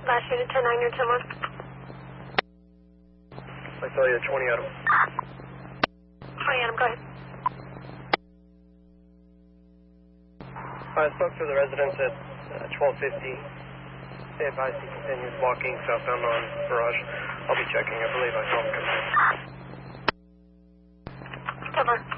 Last unit 10-9, you're 10-1. I saw you at 20 Adam. 20 Adam, go ahead. I spoke to the residents at 1250. They advised he continues walking southbound on Barrage. I'll be checking. I believe I saw him come in. Stubborn.